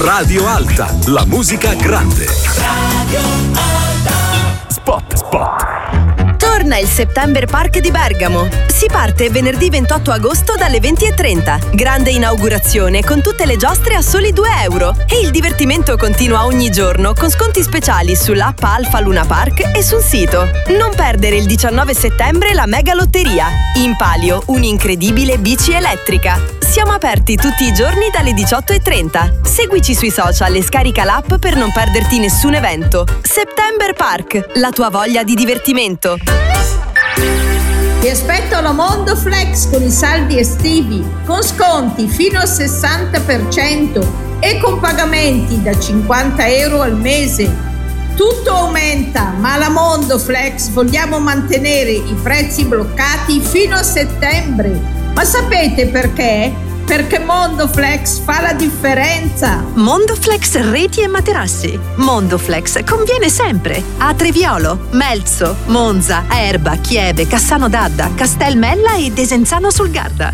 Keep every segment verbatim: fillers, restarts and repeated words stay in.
Radio Alta, la musica grande. Radio Alta. Spot, spot. Torna il September Park di Bergamo. Si parte venerdì ventotto agosto dalle venti e trenta. Grande inaugurazione con tutte le giostre a soli due euro. E il divertimento continua ogni giorno con sconti speciali sull'app Alfa Luna Park e sul sito. Non perdere il diciannove settembre la mega lotteria. In palio un'incredibile bici elettrica. Siamo aperti tutti i giorni dalle diciotto e trenta. Seguici sui social e scarica l'app per non perderti nessun evento. September Park, la tua voglia di divertimento. Ti aspetto alla Mondo Flex con i saldi estivi, con sconti fino al sessanta per cento e con pagamenti da cinquanta euro al mese. Tutto aumenta, ma alla Mondo Flex vogliamo mantenere i prezzi bloccati fino a settembre. Ma sapete perché? Perché Mondoflex fa la differenza. Mondoflex reti e materassi. Mondoflex conviene sempre. A Treviolo, Melzo, Monza, Erba, Chieve, Cassano d'Adda, Castelmella e Desenzano sul Garda.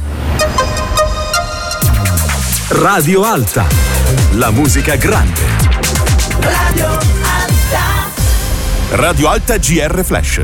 Radio Alta, la musica grande. Radio Alta. Radio Alta G R Flash.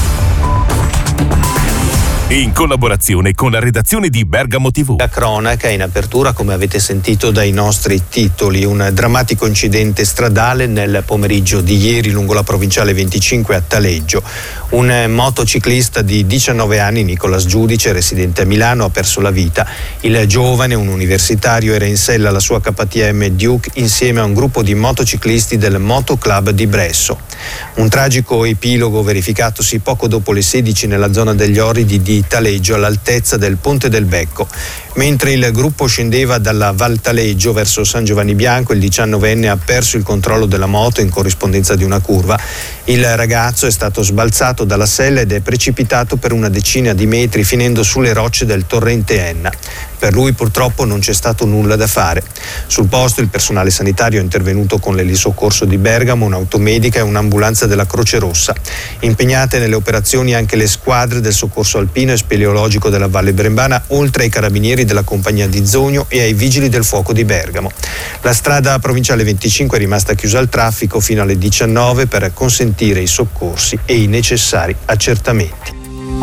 In collaborazione con la redazione di Bergamo tivù. La cronaca in apertura, come avete sentito dai nostri titoli, un drammatico incidente stradale nel pomeriggio di ieri lungo la provinciale venticinque a Taleggio. Un motociclista di diciannove anni, Nicolas Giudice, residente a Milano, ha perso la vita. Il giovane, un universitario, era in sella alla sua K T M Duke insieme a un gruppo di motociclisti del Moto Club di Bresso. Un tragico epilogo verificatosi poco dopo le sedici nella zona degli Oridi di Taleggio, all'altezza del Ponte del Becco. Mentre il gruppo scendeva dalla Val Taleggio verso San Giovanni Bianco, il diciannovenne ha perso il controllo della moto in corrispondenza di una curva. Il ragazzo è stato sbalzato dalla sella ed è precipitato per una decina di metri, finendo sulle rocce del torrente Enna. Per lui purtroppo non c'è stato nulla da fare. Sul posto il personale sanitario è intervenuto con l'elisoccorso di Bergamo, un'automedica e un'ambulanza della Croce Rossa. Impegnate nelle operazioni anche le squadre del soccorso alpino e speleologico della Valle Brembana, oltre ai carabinieri della compagnia di Zogno e ai vigili del fuoco di Bergamo. La strada provinciale venticinque è rimasta chiusa al traffico fino alle diciannove per consentire i soccorsi e i necessari accertamenti.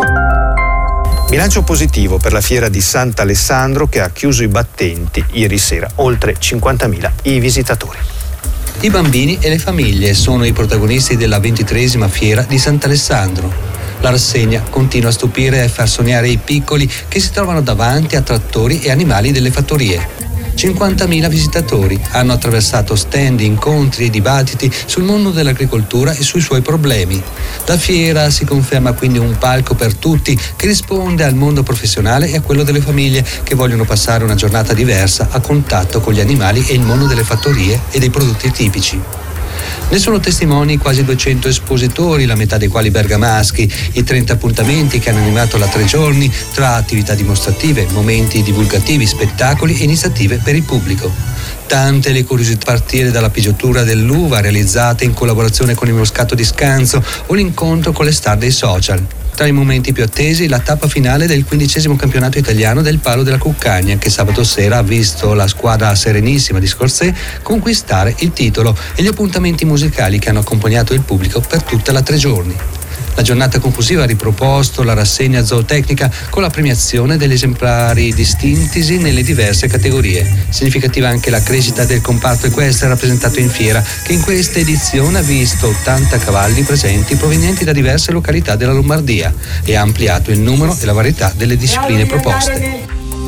Bilancio positivo per la fiera di Sant'Alessandro, che ha chiuso i battenti ieri sera, oltre cinquantamila i visitatori. I bambini e le famiglie sono i protagonisti della ventitreesima fiera di Sant'Alessandro. La rassegna continua a stupire e a far sognare i piccoli che si trovano davanti a trattori e animali delle fattorie. cinquantamila visitatori hanno attraversato stand, incontri e dibattiti sul mondo dell'agricoltura e sui suoi problemi. La fiera si conferma quindi un palco per tutti che risponde al mondo professionale e a quello delle famiglie che vogliono passare una giornata diversa a contatto con gli animali e il mondo delle fattorie e dei prodotti tipici. Ne sono testimoni quasi duecento espositori, la metà dei quali bergamaschi, i trenta appuntamenti che hanno animato la tre giorni tra attività dimostrative, momenti divulgativi, spettacoli e iniziative per il pubblico. Tante le curiosità, a partire dalla pigiatura dell'uva realizzata in collaborazione con il Moscato di Scanzo o l'incontro con le star dei social. Tra i momenti più attesi, la tappa finale del quindicesimo campionato italiano del palo della Cuccagna, che sabato sera ha visto la squadra serenissima di Scorsè conquistare il titolo, e gli appuntamenti musicali che hanno accompagnato il pubblico per tutta la tre giorni. La giornata conclusiva ha riproposto la rassegna zootecnica con la premiazione degli esemplari distintisi nelle diverse categorie. Significativa anche la crescita del comparto equestre rappresentato in fiera, che in questa edizione ha visto ottanta cavalli presenti provenienti da diverse località della Lombardia e ha ampliato il numero e la varietà delle discipline proposte.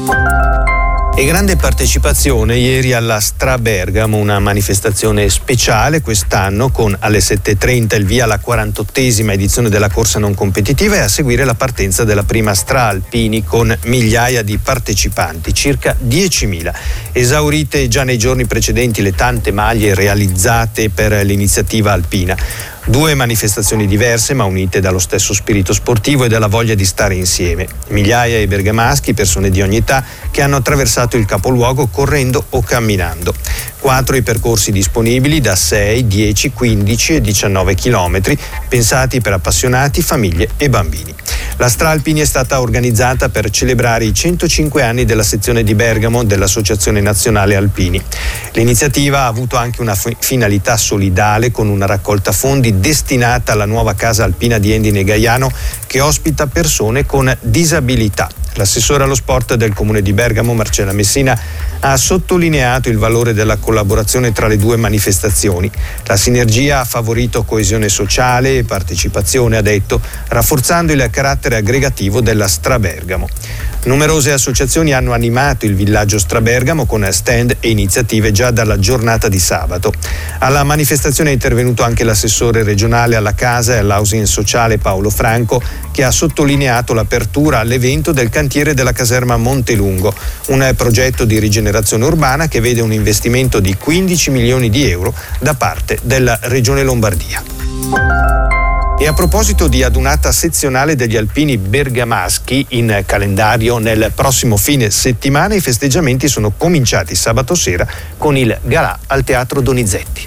E grande partecipazione ieri alla Stra Bergamo, una manifestazione speciale quest'anno con alle sette e trenta il via alla quarantottesima edizione della corsa non competitiva e a seguire la partenza della prima Stra Alpini con migliaia di partecipanti, circa diecimila. Esaurite già nei giorni precedenti le tante maglie realizzate per l'iniziativa alpina. Due manifestazioni diverse ma unite dallo stesso spirito sportivo e dalla voglia di stare insieme. Migliaia di bergamaschi, persone di ogni età, che hanno attraversato il capoluogo correndo o camminando. Quattro i percorsi disponibili da sei, dieci, quindici e diciannove chilometri, pensati per appassionati, famiglie e bambini. La Stra Alpini è stata organizzata per celebrare i centocinque anni della sezione di Bergamo dell'Associazione Nazionale Alpini. L'iniziativa ha avuto anche una f- finalità solidale con una raccolta fondi destinata alla nuova casa alpina di Endine Gaiano che ospita persone con disabilità. L'assessore allo sport del comune di Bergamo, Marcella Messina, ha sottolineato il valore della collaborazione tra le due manifestazioni. La sinergia ha favorito coesione sociale e partecipazione, ha detto, rafforzando il carattere aggregativo della Strabergamo. Numerose associazioni hanno animato il villaggio Strabergamo con stand e iniziative già dalla giornata di sabato. Alla manifestazione è intervenuto anche l'assessore regionale alla casa e all'housing sociale Paolo Franco, che ha sottolineato l'apertura all'evento del cantiere della caserma Montelungo, un progetto di rigenerazione urbana che vede un investimento di quindici milioni di euro da parte della Regione Lombardia. E a proposito di adunata sezionale degli alpini bergamaschi in calendario nel prossimo fine settimana, i festeggiamenti sono cominciati sabato sera con il galà al Teatro Donizetti.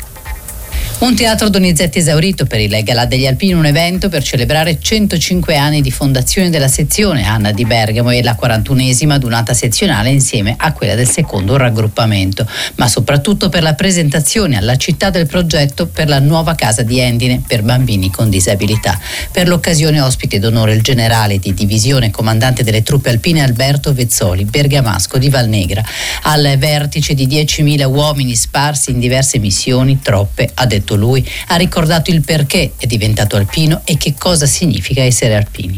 Un teatro Donizetti esaurito per il Galà degli Alpini, un evento per celebrare centocinque anni di fondazione della sezione Anna di Bergamo e la quarantunesima adunata sezionale insieme a quella del secondo raggruppamento, ma soprattutto per la presentazione alla città del progetto per la nuova casa di Endine per bambini con disabilità. Per l'occasione ospite d'onore il generale di divisione comandante delle truppe alpine Alberto Vezzoli, bergamasco di Valnegra. Al vertice di diecimila uomini sparsi in diverse missioni, troppe, ha detto lui, ha ricordato il perché è diventato alpino e che cosa significa essere alpini.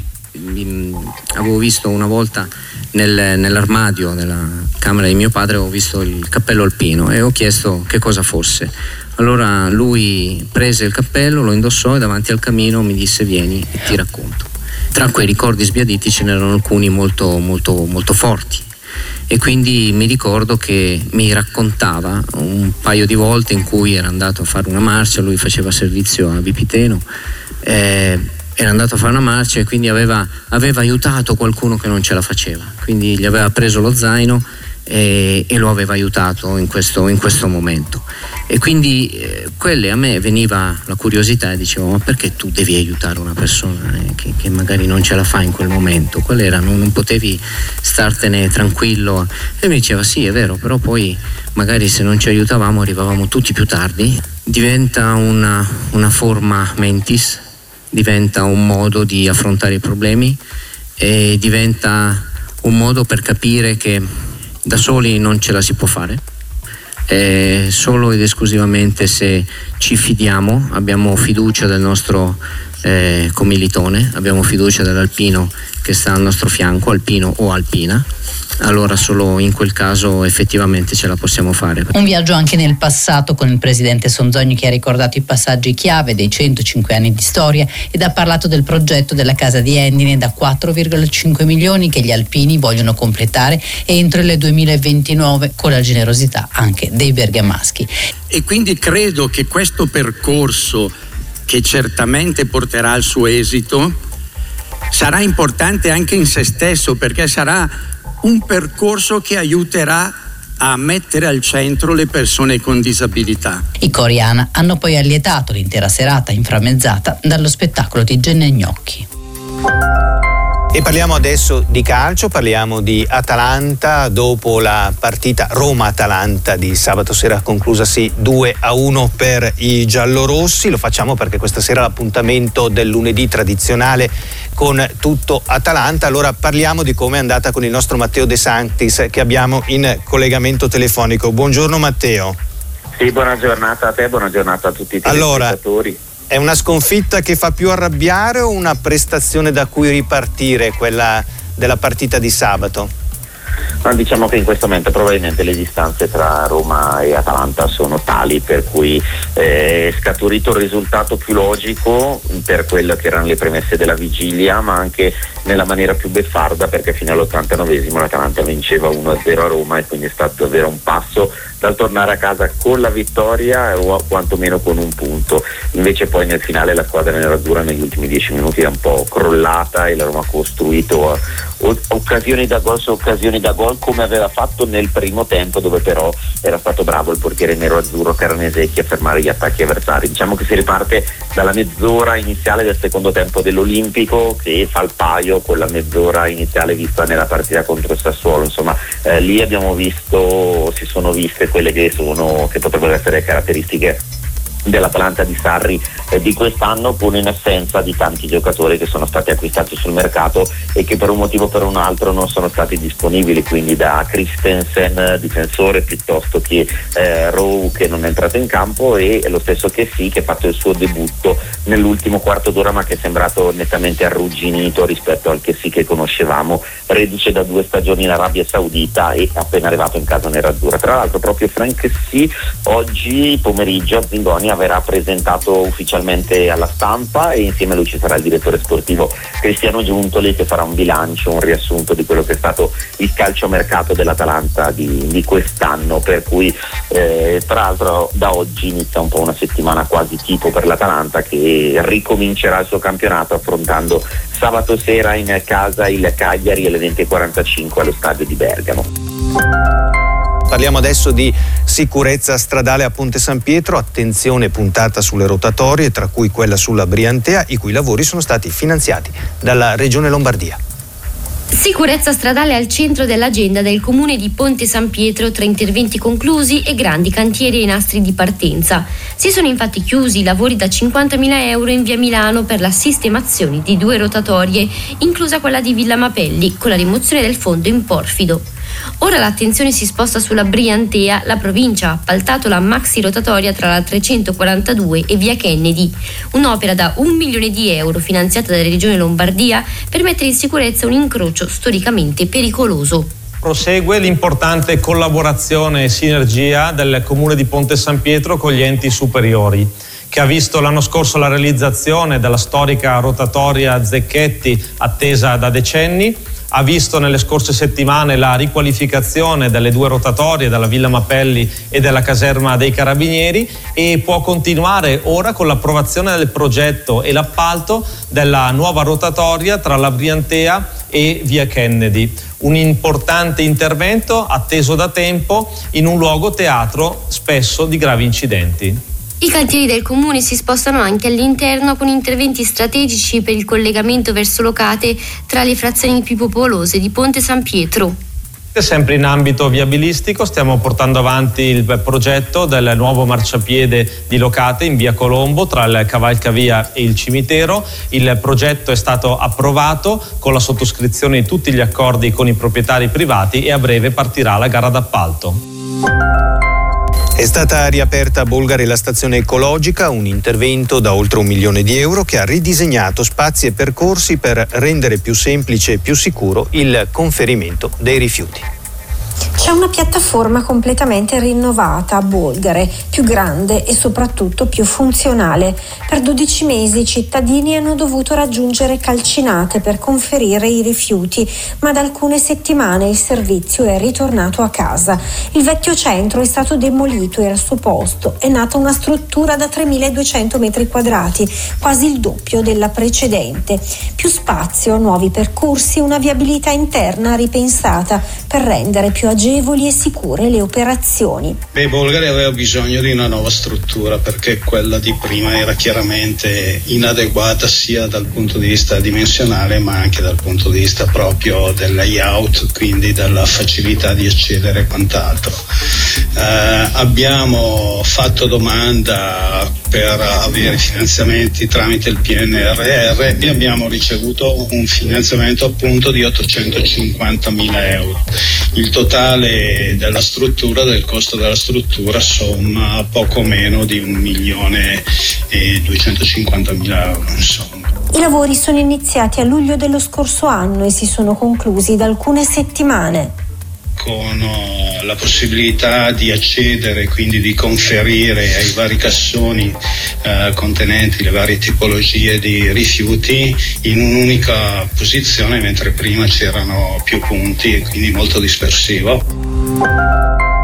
Avevo visto una volta nel, nell'armadio della camera di mio padre, ho visto il cappello alpino e ho chiesto che cosa fosse. Allora lui prese il cappello, lo indossò e davanti al camino mi disse: vieni e ti racconto. Tra quei ricordi sbiaditi ce n'erano alcuni molto molto molto forti. E quindi mi ricordo che mi raccontava un paio di volte in cui era andato a fare una marcia, lui faceva servizio a Vipiteno, eh, era andato a fare una marcia e quindi aveva, aveva aiutato qualcuno che non ce la faceva, quindi gli aveva preso lo zaino e, e lo aveva aiutato in questo, in questo momento. E quindi eh, quelle a me veniva la curiosità e dicevo: ma perché tu devi aiutare una persona eh, che, che magari non ce la fa in quel momento? Qual era? Non, non potevi startene tranquillo? E mi diceva: sì, è vero, però poi magari se non ci aiutavamo arrivavamo tutti più tardi. Diventa una, una forma mentis, diventa un modo di affrontare i problemi e diventa un modo per capire che da soli non ce la si può fare. Eh, solo ed esclusivamente se ci fidiamo, abbiamo fiducia del nostro eh, commilitone, abbiamo fiducia dell'alpino che sta al nostro fianco, alpino o alpina, allora solo in quel caso effettivamente ce la possiamo fare. Un viaggio anche nel passato con il presidente Sonzogni, che ha ricordato i passaggi chiave dei centocinque anni di storia ed ha parlato del progetto della casa di Endine da quattro virgola cinque milioni che gli alpini vogliono completare entro il duemilaventinove, con la generosità anche dei bergamaschi. E quindi credo che questo percorso, che certamente porterà al suo esito, sarà importante anche in se stesso, perché sarà un percorso che aiuterà a mettere al centro le persone con disabilità. I cori ANA hanno poi allietato l'intera serata inframmezzata dallo spettacolo di Genne Gnocchi. E parliamo adesso di calcio, parliamo di Atalanta. Dopo la partita Roma-Atalanta di sabato sera conclusasi due a uno per i giallorossi, lo facciamo perché questa sera l'appuntamento del lunedì tradizionale con tutto Atalanta. Allora parliamo di come è andata con il nostro Matteo De Sanctis, che abbiamo in collegamento telefonico. Buongiorno Matteo. Sì, buona giornata a te, buona giornata a tutti i telespettatori. Allora, è una sconfitta che fa più arrabbiare o una prestazione da cui ripartire, quella della partita di sabato? Ma diciamo che in questo momento probabilmente le distanze tra Roma e Atalanta sono tali per cui è scaturito il risultato più logico per quello che erano le premesse della vigilia, ma anche nella maniera più beffarda, perché fino all'ottantanovesimo l'Atalanta vinceva uno a zero a Roma e quindi è stato davvero un passo dal tornare a casa con la vittoria o quantomeno con un punto. Invece poi nel finale la squadra nerazzurra negli ultimi dieci minuti è un po' crollata e la Roma ha costruito occasioni da gol su occasioni da gol, come aveva fatto nel primo tempo, dove però era stato bravo il portiere nero-azzurro Carnesecchi a fermare gli attacchi avversari. Diciamo che si riparte dalla mezz'ora iniziale del secondo tempo dell'Olimpico, che fa il paio con la mezz'ora iniziale vista nella partita contro il Sassuolo. Insomma, eh, lì abbiamo visto, si sono viste quelle che sono, che potrebbero essere caratteristiche dell'Atalanta di Sarri eh, di quest'anno, pur in assenza di tanti giocatori che sono stati acquistati sul mercato e che per un motivo o per un altro non sono stati disponibili, quindi da Christensen difensore, piuttosto che eh, Rowe, che non è entrato in campo, e lo stesso che sì, che ha fatto il suo debutto nell'ultimo quarto d'ora, ma che è sembrato nettamente arrugginito rispetto al che sì che conoscevamo, reduce da due stagioni in Arabia Saudita e appena arrivato in casa nerazzurra. Tra l'altro proprio Frank Sì oggi pomeriggio a Zingonia verrà presentato ufficialmente alla stampa, e insieme a lui ci sarà il direttore sportivo Cristiano Giuntoli, che farà un bilancio, un riassunto di quello che è stato il calciomercato dell'Atalanta di, di quest'anno, per cui eh, tra l'altro da oggi inizia un po' una settimana quasi tipo per l'Atalanta, che ricomincerà il suo campionato affrontando sabato sera in casa il Cagliari alle venti e quarantacinque allo stadio di Bergamo. Parliamo adesso di sicurezza stradale a Ponte San Pietro, attenzione puntata sulle rotatorie, tra cui quella sulla Briantea, i cui lavori sono stati finanziati dalla Regione Lombardia. Sicurezza stradale al centro dell'agenda del comune di Ponte San Pietro, tra interventi conclusi e grandi cantieri ai nastri di partenza. Si sono infatti chiusi i lavori da cinquantamila euro in via Milano per la sistemazione di due rotatorie, inclusa quella di Villa Mapelli, con la rimozione del fondo in porfido. Ora l'attenzione si sposta sulla Briantea. La provincia ha appaltato la maxi rotatoria tra la trecentoquarantadue e via Kennedy, un'opera da un milione di euro finanziata dalla Regione Lombardia per mettere in sicurezza un incrocio storicamente pericoloso. Prosegue l'importante collaborazione e sinergia del Comune di Ponte San Pietro con gli enti superiori, che ha visto l'anno scorso la realizzazione della storica rotatoria Zecchetti, attesa da decenni. Ha visto nelle scorse settimane la riqualificazione delle due rotatorie della Villa Mapelli e della caserma dei Carabinieri, e può continuare ora con l'approvazione del progetto e l'appalto della nuova rotatoria tra la Briantea e via Kennedy. Un importante intervento atteso da tempo in un luogo teatro spesso di gravi incidenti. I cantieri del comune si spostano anche all'interno, con interventi strategici per il collegamento verso Locate tra le frazioni più popolose di Ponte San Pietro. Sempre in ambito viabilistico stiamo portando avanti il progetto del nuovo marciapiede di Locate in via Colombo tra il Cavalcavia e il cimitero. Il progetto è stato approvato con la sottoscrizione di tutti gli accordi con i proprietari privati, e a breve partirà la gara d'appalto. È stata riaperta a Bolgari la stazione ecologica, un intervento da oltre un milione di euro che ha ridisegnato spazi e percorsi per rendere più semplice e più sicuro il conferimento dei rifiuti. C'è una piattaforma completamente rinnovata a Bolgare, più grande e soprattutto più funzionale. Per dodici mesi i cittadini hanno dovuto raggiungere Calcinate per conferire i rifiuti, ma da alcune settimane il servizio è ritornato a casa. Il vecchio centro è stato demolito e al suo posto è nata una struttura da tremiladuecento metri quadrati, quasi il doppio della precedente. Più spazio, nuovi percorsi, una viabilità interna ripensata per rendere più agevoli e sicure le operazioni. Beh, Bolgari aveva bisogno di una nuova struttura, perché quella di prima era chiaramente inadeguata sia dal punto di vista dimensionale ma anche dal punto di vista proprio del layout, quindi della facilità di accedere e quant'altro. Eh, abbiamo fatto domanda per avere finanziamenti tramite il P N R R e abbiamo ricevuto un finanziamento appunto di ottocentocinquantamila euro. Il totale della struttura, del costo della struttura, somma poco meno di un milione e duecentocinquantamila euro, insomma. I lavori sono iniziati a luglio dello scorso anno e si sono conclusi da alcune settimane, con la possibilità di accedere, quindi di conferire ai vari cassoni eh, contenenti le varie tipologie di rifiuti in un'unica posizione, mentre prima c'erano più punti e quindi molto dispersivo.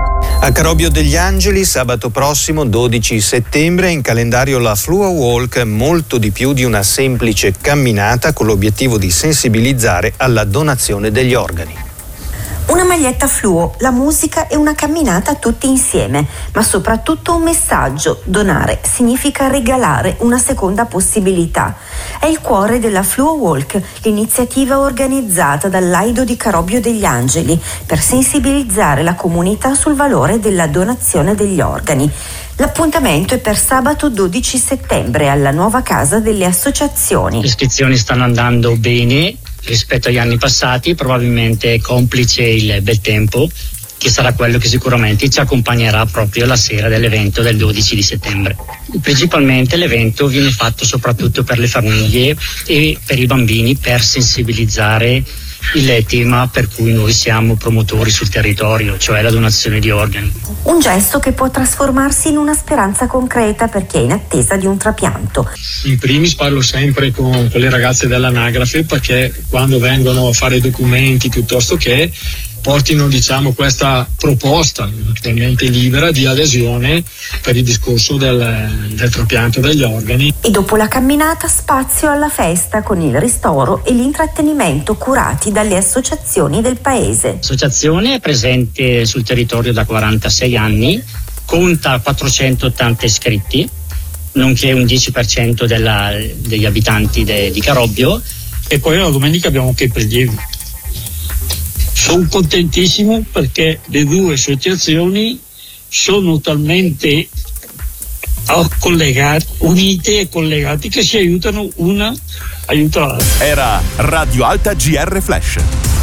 A Carovio degli Angeli, sabato prossimo dodici settembre, in calendario la Fluo Walk, molto di più di una semplice camminata con l'obiettivo di sensibilizzare alla donazione degli organi. Una maglietta fluo, la musica e una camminata tutti insieme, ma soprattutto un messaggio. Donare significa regalare una seconda possibilità. È il cuore della Fluo Walk, l'iniziativa organizzata dall'Aido di Carovio degli Angeli per sensibilizzare la comunità sul valore della donazione degli organi. L'appuntamento è per sabato dodici settembre alla nuova casa delle associazioni. Le iscrizioni stanno andando bene rispetto agli anni passati, probabilmente complice il bel tempo, che sarà quello che sicuramente ci accompagnerà proprio la sera dell'evento del dodici di settembre. Principalmente l'evento viene fatto soprattutto per le famiglie e per i bambini, per sensibilizzare il tema per cui noi siamo promotori sul territorio, cioè la donazione di organi. Un gesto che può trasformarsi in una speranza concreta per chi è in attesa di un trapianto. In primis parlo sempre con, con le ragazze dell'anagrafe, perché quando vengono a fare documenti piuttosto che portino, diciamo, questa proposta naturalmente libera di adesione per il discorso del, del trapianto degli organi. E dopo la camminata spazio alla festa con il ristoro e l'intrattenimento curati dalle associazioni del paese. L'associazione è presente sul territorio da quarantasei anni, conta quattrocentottanta iscritti, nonché un dieci per cento della, degli abitanti de, di Carovio. E poi la domenica abbiamo anche i prelievi. Sono contentissimo perché le due associazioni sono talmente collegate, unite e collegate, che si aiutano una aiuta l'altra. Era Radio Alta G R Flash,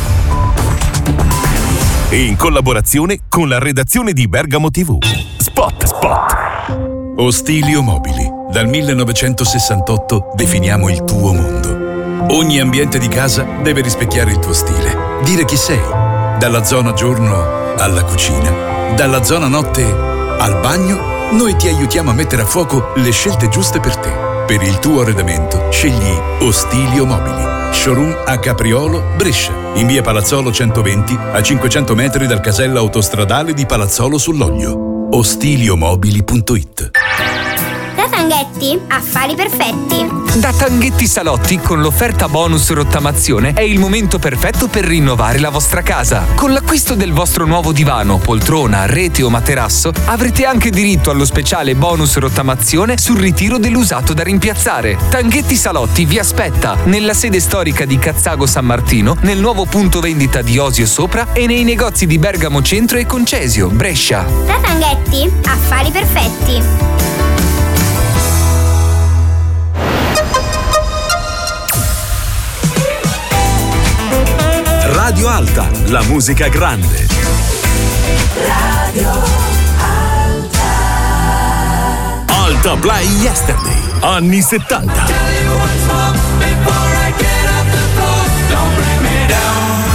in collaborazione con la redazione di Bergamo tivù. Spot, spot. Ostilio Mobili. Dal millenovecentosessantotto definiamo il tuo mondo. Ogni ambiente di casa deve rispecchiare il tuo stile. Dire chi sei. Dalla zona giorno alla cucina. Dalla zona notte al bagno. Noi ti aiutiamo a mettere a fuoco le scelte giuste per te. Per il tuo arredamento scegli Ostilio Mobili. Showroom a Capriolo, Brescia. In via Palazzolo centoventi, a cinquecento metri dal casello autostradale di Palazzolo sull'Oglio. ostilio-mobili punto it. Da Tanghetti, affari perfetti. Da Tanghetti Salotti, con l'offerta bonus rottamazione, è il momento perfetto per rinnovare la vostra casa. Con l'acquisto del vostro nuovo divano, poltrona, rete o materasso, avrete anche diritto allo speciale bonus rottamazione sul ritiro dell'usato da rimpiazzare. Tanghetti Salotti vi aspetta nella sede storica di Cazzago San Martino, nel nuovo punto vendita di Osio Sopra e nei negozi di Bergamo Centro e Concesio, Brescia. Da Tanghetti, affari perfetti. Radio Alta, la musica grande. Radio Alta. Alta Play Yesterday, anni settanta.